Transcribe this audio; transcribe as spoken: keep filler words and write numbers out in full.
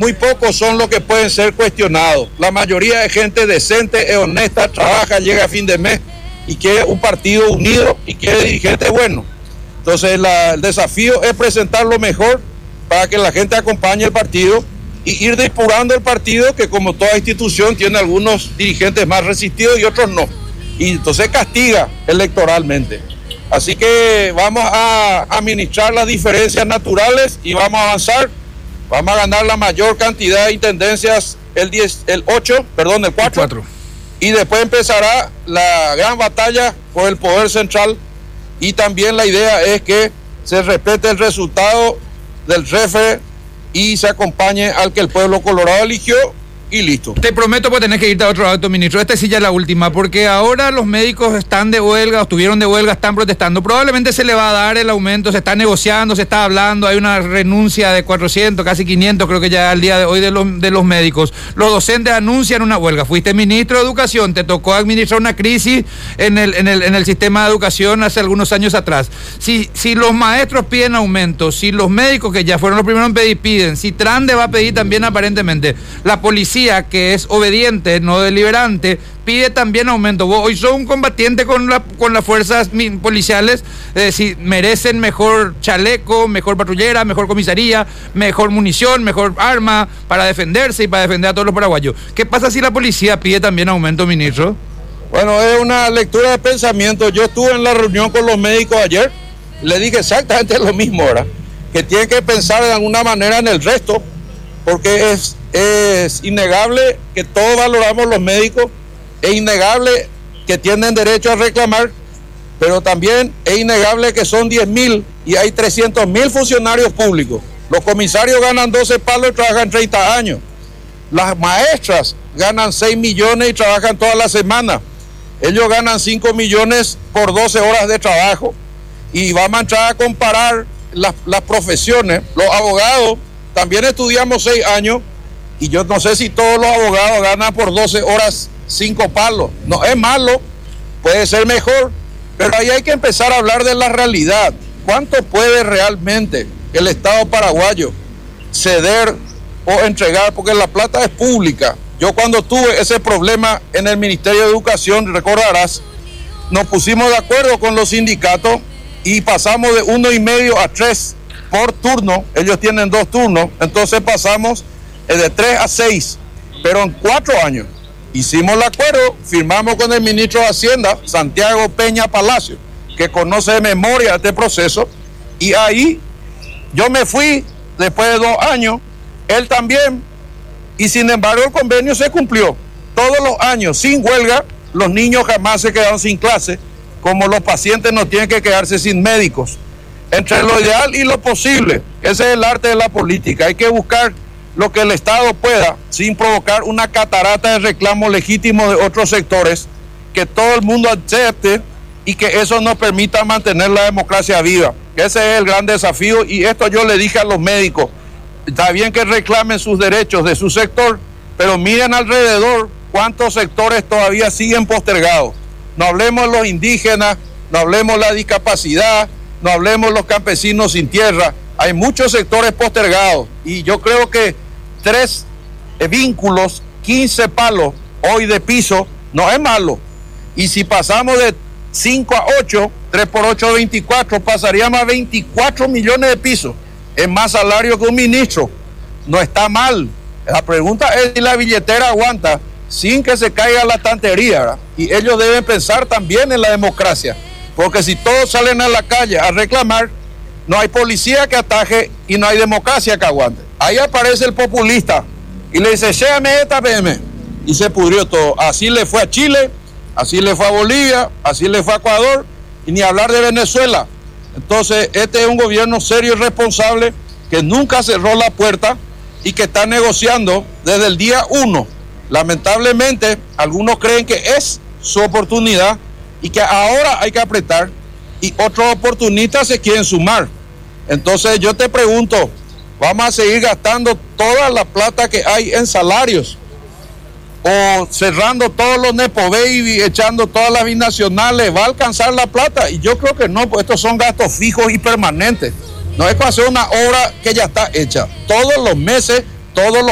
muy pocos son los que pueden ser cuestionados. La mayoría es gente decente, es honesta, trabaja, llega a fin de mes y quiere un partido unido y quiere dirigentes buenos. Entonces la, el desafío es presentar lo mejor para que la gente acompañe el partido y ir depurando el partido, que como toda institución tiene algunos dirigentes más resistidos y otros no. Y entonces castiga electoralmente. Así que vamos a administrar las diferencias naturales y vamos a avanzar. Vamos a ganar la mayor cantidad de intendencias el diez, el ocho, perdón, el cuatro. Y después empezará la gran batalla por el poder central. Y también la idea es que se respete el resultado del refe y se acompañe al que el pueblo colorado eligió. Y listo. Te prometo que tenés que irte a otro acto, ministro. Esta sí ya es la última, porque ahora los médicos están de huelga, estuvieron de huelga, están protestando. Probablemente se le va a dar el aumento, se está negociando, se está hablando, hay una renuncia de cuatrocientos, casi quinientos, creo que ya al día de hoy de los, de los médicos. Los docentes anuncian una huelga. Fuiste ministro de Educación, te tocó administrar una crisis en el, en el, en el sistema de educación hace algunos años atrás. Si, si los maestros piden aumento, si los médicos, que ya fueron los primeros en pedir, piden, si Trande va a pedir también aparentemente, la policía, que es obediente, no deliberante, pide también aumento. Vos hoy sos un combatiente con, la, con las fuerzas policiales, eh, si merecen mejor chaleco, mejor patrullera, mejor comisaría, mejor munición, mejor arma para defenderse y para defender a todos los paraguayos. ¿Qué pasa si la policía pide también aumento, ministro? Bueno, es una lectura de pensamiento. Yo estuve en la reunión con los médicos ayer, le dije exactamente lo mismo ahora, que tienen que pensar de alguna manera en el resto, porque es Es innegable que todos valoramos los médicos, es innegable que tienen derecho a reclamar, pero también es innegable que son diez mil y hay trescientos mil funcionarios públicos. Los comisarios ganan doce palos y trabajan treinta años. Las maestras ganan seis millones y trabajan toda la semana. Ellos ganan cinco millones por doce horas de trabajo. Y vamos a entrar a comparar las, las profesiones. Los abogados también estudiamos seis años. Y yo no sé si todos los abogados ganan por doce horas cinco palos. No es malo, puede ser mejor, pero ahí hay que empezar a hablar de la realidad. ¿Cuánto puede realmente el Estado paraguayo ceder o entregar? Porque la plata es pública. Yo cuando tuve ese problema en el Ministerio de Educación, recordarás, nos pusimos de acuerdo con los sindicatos y pasamos de uno y medio a tres por turno. Ellos tienen dos turnos, entonces pasamos de tres a seis, pero en cuatro años hicimos el acuerdo, firmamos con el ministro de Hacienda, Santiago Peña Palacio, que conoce de memoria este proceso, y ahí yo me fui después de dos años, él también, y sin embargo el convenio se cumplió. Todos los años, sin huelga, los niños jamás se quedaron sin clase, como los pacientes no tienen que quedarse sin médicos. Entre lo ideal y lo posible, ese es el arte de la política, hay que buscar lo que el Estado pueda, sin provocar una catarata de reclamos legítimos de otros sectores, que todo el mundo acepte y que eso nos permita mantener la democracia viva. Ese es el gran desafío, y esto yo le dije a los médicos: está bien que reclamen sus derechos de su sector, pero miren alrededor cuántos sectores todavía siguen postergados. No hablemos de los indígenas, no hablemos de la discapacidad, no hablemos de los campesinos sin tierra. Hay muchos sectores postergados y yo creo que tres eh, vínculos, quince palos hoy de piso no es malo. Y si pasamos de cinco a ocho, tres por ocho, veinticuatro, pasaríamos a veinticuatro millones de pisos. Es más salario que un ministro. No está mal. La pregunta es si la billetera aguanta sin que se caiga la estantería, ¿verdad? Y ellos deben pensar también en la democracia. Porque si todos salen a la calle a reclamar, no hay policía que ataje y no hay democracia que aguante. Ahí aparece el populista y le dice: llévame esta P M. Y se pudrió todo. Así le fue a Chile, así le fue a Bolivia, así le fue a Ecuador, y ni hablar de Venezuela. Entonces, este es un gobierno serio y responsable que nunca cerró la puerta y que está negociando desde el día uno. Lamentablemente, algunos creen que es su oportunidad y que ahora hay que apretar, y otros oportunistas se quieren sumar. Entonces yo te pregunto, ¿vamos a seguir gastando toda la plata que hay en salarios? ¿O cerrando todos los Nepo Baby, echando todas las binacionales? ¿Va a alcanzar la plata? Y yo creo que no, pues estos son gastos fijos y permanentes. No es para hacer una obra que ya está hecha. Todos los meses, todos los